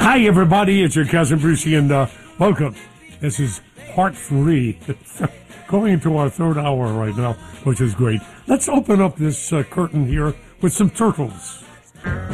Hi, everybody. It's your cousin Brucey, and welcome. This is part 3, going into our 3rd hour right now, which is great. Let's open up this curtain here with some turtles.